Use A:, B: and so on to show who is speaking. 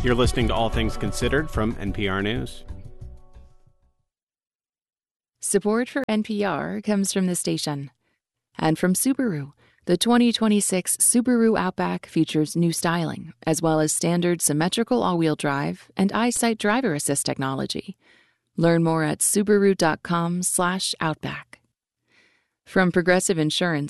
A: You're listening to All Things Considered from NPR News.
B: Support for NPR comes from the station and from Subaru. The 2026 Subaru Outback features new styling, as well as standard symmetrical all-wheel drive and EyeSight driver assist technology. Learn more at Subaru.com/Outback. From Progressive Insurance,